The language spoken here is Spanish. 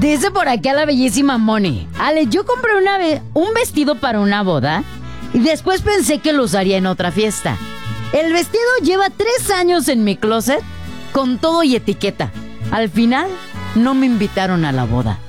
Dice por acá la bellísima Moni. Ale, yo compré un vestido para una boda y después pensé que lo usaría en otra fiesta. El vestido lleva 3 años en mi closet con todo y etiqueta. Al final, no me invitaron a la boda.